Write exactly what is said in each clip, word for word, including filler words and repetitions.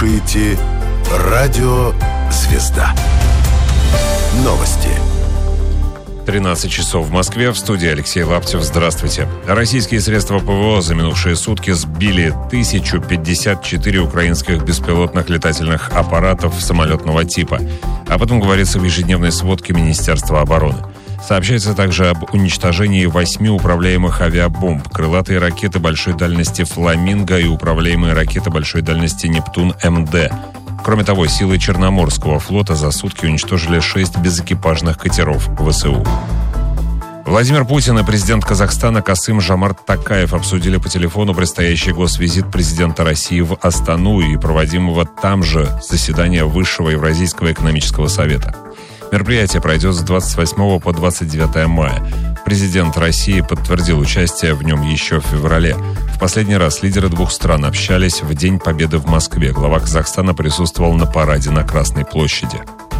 слушаете Радио «Звезда». Новости. тринадцать часов в Москве. В студии Алексей Лаптев. Здравствуйте. Российские средства ПВО за минувшие сутки сбили тысячу пятьдесят четыре украинских беспилотных летательных аппаратов самолетного типа. Об этом говорится в ежедневной сводке Министерства обороны. Сообщается также об уничтожении восьми управляемых авиабомб, крылатые ракеты большой дальности «Фламинго» и управляемые ракеты большой дальности «Нептун-МД». Кроме того, силы Черноморского флота за сутки уничтожили шесть безэкипажных катеров ВСУ. Владимир Путин и президент Казахстана Касым-Жомарт Токаев обсудили по телефону предстоящий госвизит президента России в Астану и проводимого там же заседания Высшего Евразийского экономического совета. Мероприятие пройдет с двадцать восьмого по двадцать девятое мая. Президент России подтвердил участие в нем еще в феврале. В последний раз лидеры двух стран общались в День Победы в Москве. Глава Казахстана присутствовал на параде на Красной площади.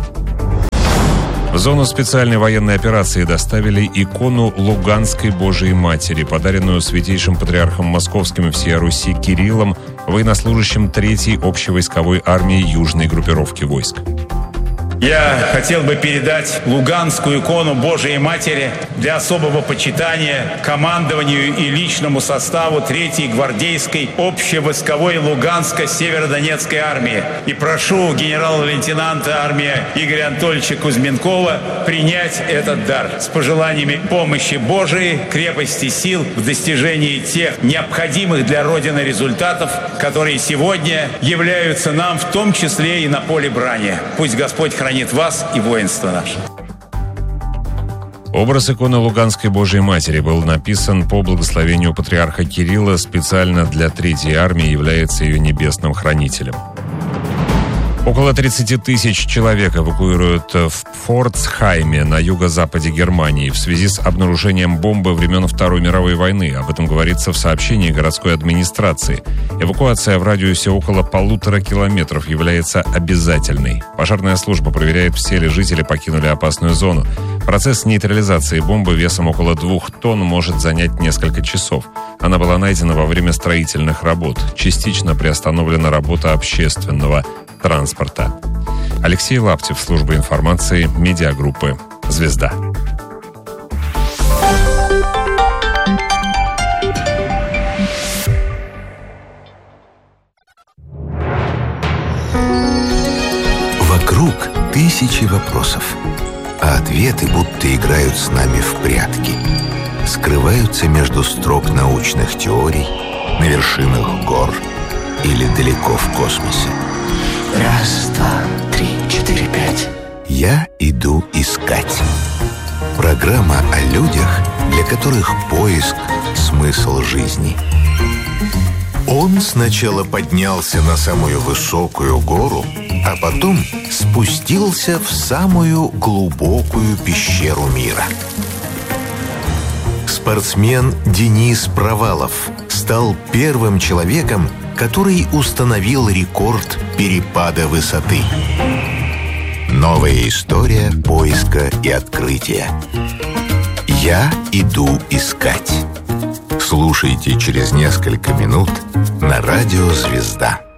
В зону специальной военной операции доставили икону Луганской Божией Матери, подаренную святейшим патриархом Московским и всея Руси Кириллом, военнослужащим третьей общевойсковой армии южной группировки войск. Я хотел бы передать Луганскую икону Божией Матери для особого почитания командованию и личному составу третьей гвардейской общевойсковой Луганско-Северодонецкой армии. И прошу генерала-лейтенанта армии Игоря Анатольевича Кузьменкова принять этот дар с пожеланиями помощи Божией, крепости сил в достижении тех необходимых для Родины результатов, которые сегодня являются нам в том числе и на поле брани. Пусть Господь хранит вас и воинство наше. Образ иконы Луганской Божией Матери был написан по благословению патриарха Кирилла специально для Третьей армии, является ее небесным хранителем. Около тридцать тысяч человек эвакуируют в Пфорцхайме на юго-западе Германии в связи с обнаружением бомбы времен Второй мировой войны. Об этом говорится в сообщении городской администрации. Эвакуация в радиусе около полутора километров является обязательной. Пожарная служба проверяет, все ли жители покинули опасную зону. Процесс нейтрализации бомбы весом около двух тонн может занять несколько часов. Она была найдена во время строительных работ. Частично приостановлена работа общественного транспорта. Алексей Лаптев, служба информации, медиагруппы «Звезда». Вокруг тысячи вопросов, а ответы будто играют с нами в прятки. Скрываются между строк научных теорий, на вершинах гор или далеко в космосе. Раз, два, три, четыре, пять. Я иду искать. Программа о людях, для которых поиск – смысл жизни. Он сначала поднялся на самую высокую гору, а потом спустился в самую глубокую пещеру мира. Спортсмен Денис Провалов стал первым человеком, который установил рекорд перепада высоты. Новая история поиска и открытия. Я иду искать. Слушайте через несколько минут на радио «Звезда».